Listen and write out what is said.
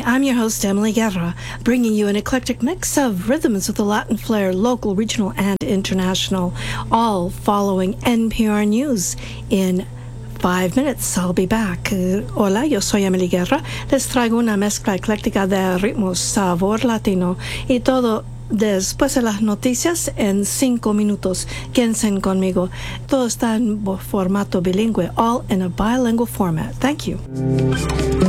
Hi, I'm your host, Emily Guerra, bringing you an eclectic mix of rhythms with a Latin flair, local, regional, and international, all following NPR News in 5 minutes. I'll be back. Hola, yo soy Emily Guerra. Les traigo una mezcla ecléctica de ritmos, sabor latino y todo después de las noticias en 5 minutos. Quédense conmigo. Todo está en formato bilingüe, all in a bilingual format. Thank you.